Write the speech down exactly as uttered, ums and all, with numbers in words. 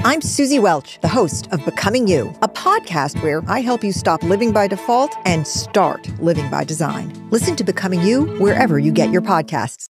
I'm Susie Welch, the host of Becoming You, a podcast where I help you stop living by default and start living by design. Listen to Becoming You wherever you get your podcasts.